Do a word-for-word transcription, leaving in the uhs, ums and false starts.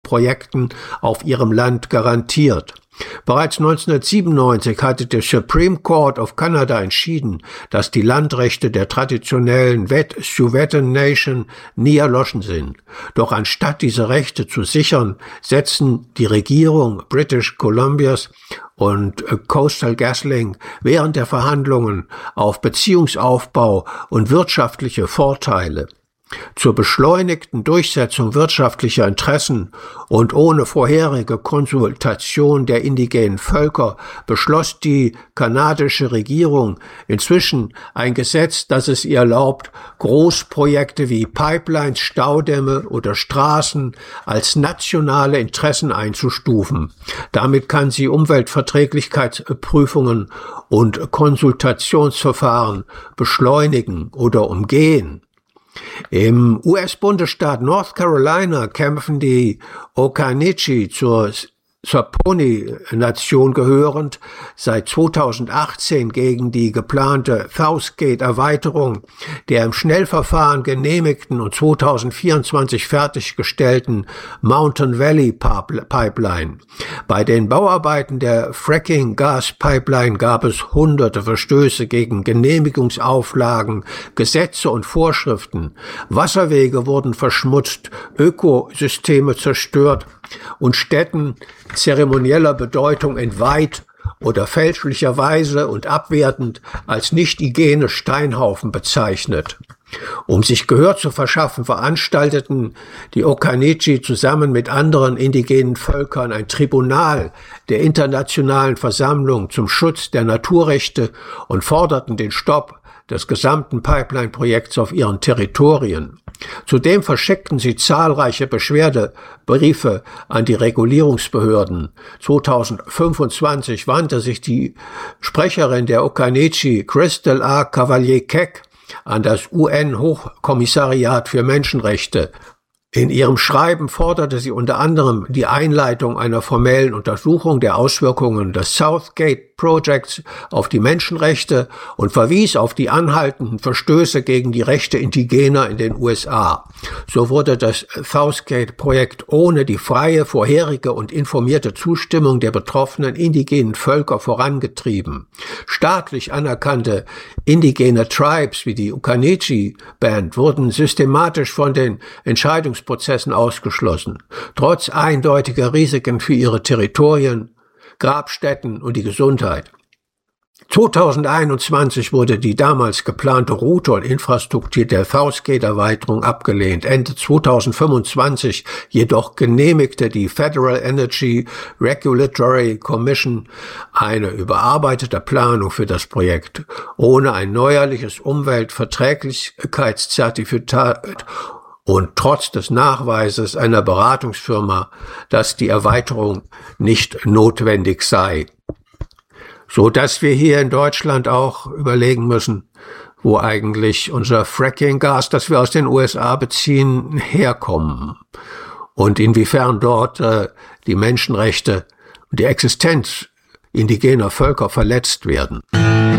Projekten auf ihrem Land garantiert. Bereits neunzehnhundertsiebenundneunzig hatte der Supreme Court of Canada entschieden, dass die Landrechte der traditionellen Wet'suwet'en Nation nie erloschen sind. Doch anstatt diese Rechte zu sichern, setzen die Regierung British Columbias und Coastal GasLink während der Verhandlungen auf Beziehungsaufbau und wirtschaftliche Vorteile. Zur beschleunigten Durchsetzung wirtschaftlicher Interessen und ohne vorherige Konsultation der indigenen Völker beschloss die kanadische Regierung inzwischen ein Gesetz, das es ihr erlaubt, Großprojekte wie Pipelines, Staudämme oder Straßen als nationale Interessen einzustufen. Damit kann sie Umweltverträglichkeitsprüfungen und Konsultationsverfahren beschleunigen oder umgehen. Im U S-Bundesstaat North Carolina kämpfen die Occaneechi zur zur Pony-Nation gehörend, seit zweitausendachtzehn gegen die geplante Southgate-Erweiterung der im Schnellverfahren genehmigten und zweitausendvierundzwanzig fertiggestellten Mountain Valley Pipeline. Bei den Bauarbeiten der Fracking-Gas-Pipeline gab es hunderte Verstöße gegen Genehmigungsauflagen, Gesetze und Vorschriften. Wasserwege wurden verschmutzt, Ökosysteme zerstört und Städten zeremonieller Bedeutung entweiht oder fälschlicherweise und abwertend als nicht hygiene Steinhaufen bezeichnet. Um sich Gehör zu verschaffen, veranstalteten die Occaneechi zusammen mit anderen indigenen Völkern ein Tribunal der Internationalen Versammlung zum Schutz der Naturrechte und forderten den Stopp des gesamten Pipeline-Projekts auf ihren Territorien. Zudem verschickten sie zahlreiche Beschwerdebriefe an die Regulierungsbehörden. zweitausendfünfundzwanzig wandte sich die Sprecherin der Occaneechi, Crystal A. Cavalier-Keck, an das U N-Hochkommissariat für Menschenrechte. In ihrem Schreiben forderte sie unter anderem die Einleitung einer formellen Untersuchung der Auswirkungen des Southgate-Projekts auf die Menschenrechte und verwies auf die anhaltenden Verstöße gegen die Rechte Indigener in den U S A. So wurde das Southgate-Projekt ohne die freie, vorherige und informierte Zustimmung der betroffenen indigenen Völker vorangetrieben. Staatlich anerkannte indigene Tribes wie die Occaneechi Band wurden systematisch von den Entscheidungsprozessen ausgeschlossen, trotz eindeutiger Risiken für ihre Territorien, Grabstätten und die Gesundheit. zweitausendeinundzwanzig wurde die damals geplante Route und Infrastruktur der Southgate-Erweiterung abgelehnt. Ende zweitausendfünfundzwanzig jedoch genehmigte die Federal Energy Regulatory Commission eine überarbeitete Planung für das Projekt, ohne ein neuerliches Umweltverträglichkeitszertifikat und trotz des Nachweises einer Beratungsfirma, dass die Erweiterung nicht notwendig sei. So dass wir hier in Deutschland auch überlegen müssen, wo eigentlich unser Fracking-Gas, das wir aus den U S A beziehen, herkommen und inwiefern dort äh, die Menschenrechte und die Existenz indigener Völker verletzt werden.